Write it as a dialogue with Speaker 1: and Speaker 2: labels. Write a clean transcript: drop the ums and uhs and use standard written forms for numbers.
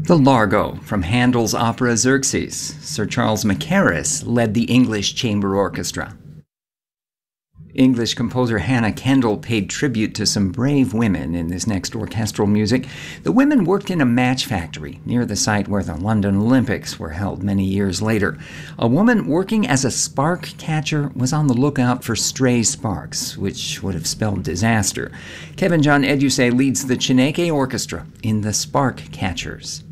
Speaker 1: The Largo from Handel's opera Xerxes. Sir Charles Mackerras led the English Chamber Orchestra. English composer Hannah Kendall paid tribute to some brave women in this next orchestral music. The women worked in a match factory near the site where the London Olympics were held many years later. A woman working as a spark catcher was on the lookout for stray sparks, which would have spelled disaster. Kevin John Edusei leads the Chineke Orchestra in The Spark Catchers.